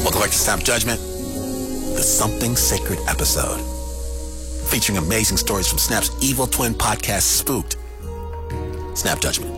Welcome back to Snap Judgment, the Something Sacred episode, featuring amazing stories from Snap's evil twin podcast, Spooked. Snap Judgment.